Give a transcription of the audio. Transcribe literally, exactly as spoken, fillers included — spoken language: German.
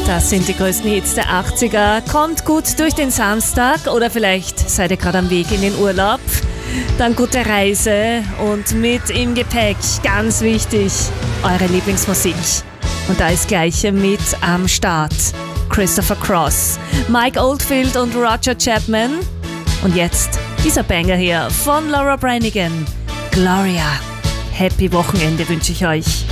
Das sind die größten Hits der achtziger. Kommt gut durch den Samstag oder vielleicht seid ihr gerade am Weg in den Urlaub. Dann gute Reise und mit im Gepäck, ganz wichtig, eure Lieblingsmusik. Und da ist gleich mit am Start Christopher Cross, Mike Oldfield und Roger Chapman. Und jetzt dieser Banger hier von Laura Branigan, Gloria. Happy Wochenende wünsche ich euch.